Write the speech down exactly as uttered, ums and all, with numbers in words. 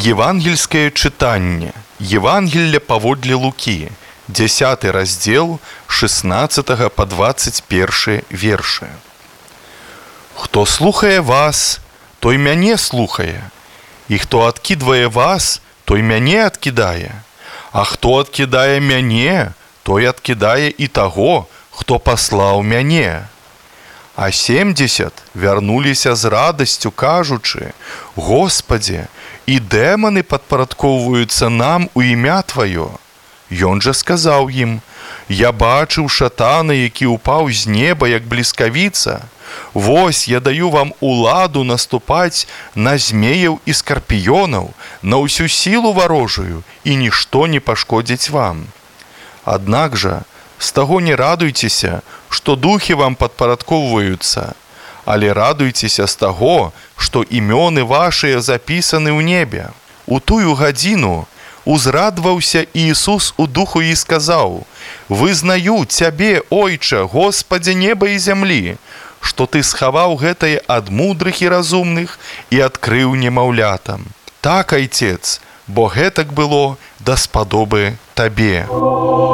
Евангельское читание. Евангелие паводле Луки, десятый раздел, шестнадцатого по двадцать первый верши. Хто слухае вас, той мяне слухае, і хто адкідвае вас, той мяне адкідае, а хто адкідае мяне, той адкідае і таго, хто паслаў мяне. А семдзесят вярнуліся з радасцю, кажучы: Господи, і дэманы падпарадкоўваюцца нам у імя Тваё. Ён жа сказаў ім: Я бачыў шатана, які ўпаў з неба, як бліскавіца. Вось я даю вам уладу наступаць на змеяў і скарпіёнаў, на ўсю сілу варожую, і нішто не пашкодзіць вам. Аднак жа, з таго не радуйцеся, што духі вам падпарадкоўваюцца, але радуйцеся з таго, што імёны вашыя запісаны ў небе. У тую гадзіну узрадваўся Ісус у духу і сказаў: Вызнаю Цябе, Ойча, Господзе неба і зямлі, што Ты схаваў гэтае ад мудрых і разумных і адкрыў немаўлятам. Так, Айцец, бо гэтак было даспадобы Табе.